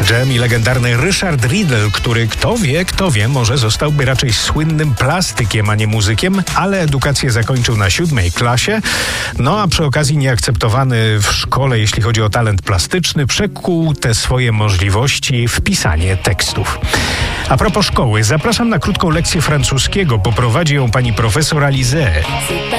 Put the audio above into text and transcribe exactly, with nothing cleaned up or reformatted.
Jam i legendarny Richard Riddle, który kto wie, kto wie, może zostałby raczej słynnym plastykiem, a nie muzykiem, ale edukację zakończył na siódmej klasie. No a przy okazji nieakceptowany w szkole, jeśli chodzi o talent plastyczny, przekuł te swoje możliwości w pisanie tekstów. A propos szkoły, zapraszam na krótką lekcję francuskiego. Poprowadzi ją pani profesor Alizée.